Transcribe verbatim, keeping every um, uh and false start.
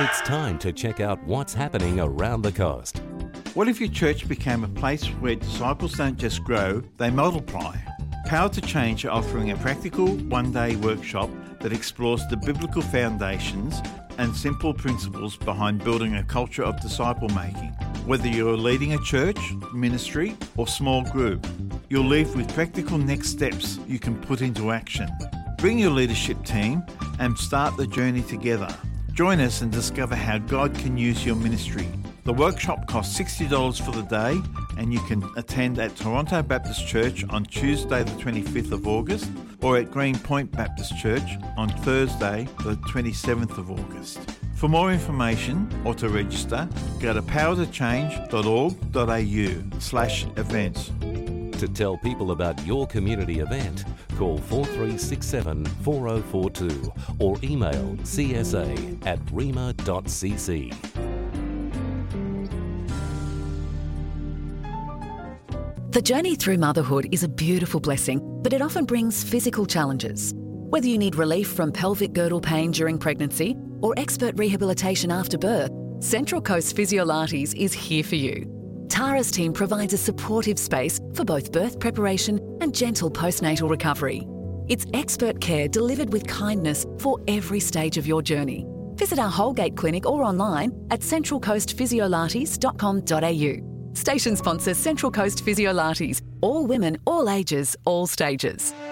It's time to check out what's happening around the coast. What if your church became a place where disciples don't just grow, they multiply? Power to Change are offering a practical one-day workshop that explores the biblical foundations and simple principles behind building a culture of disciple-making. Whether you're leading a church, ministry, or small group, you'll leave with practical next steps you can put into action. Bring your leadership team and start the journey together. Join us and discover how God can use your ministry. The workshop costs sixty dollars for the day, and you can attend at Toronto Baptist Church on Tuesday the twenty-fifth of August or at Green Point Baptist Church on Thursday the twenty-seventh of August. For more information or to register, go to powertochange.org.au slash events. To tell people about your community event, call four three six seven, four oh four two or email c s a at rema dot c c. The journey through motherhood is a beautiful blessing, but it often brings physical challenges. Whether you need relief from pelvic girdle pain during pregnancy or expert rehabilitation after birth, Central Coast Physiolates is here for you. Tara's team provides a supportive space for both birth preparation and gentle postnatal recovery. It's expert care delivered with kindness for every stage of your journey. Visit our Holgate Clinic or online at central coast physiolates dot com dot a u. Station sponsor Central Coast Physiolates. All women, all ages, all stages.